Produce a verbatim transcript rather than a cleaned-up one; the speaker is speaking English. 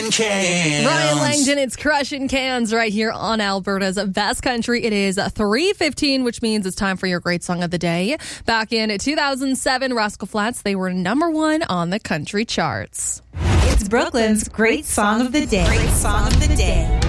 crushing cans. Ryan Langdon, it's crushing cans right here on Alberta's Best Country. It is three fifteen, which means it's time for your great song of the day. Back in two thousand seven, Rascal Flatts, they were number one on the country charts. It's Brooklyn's Great Song of the Day. Great Song of the Day.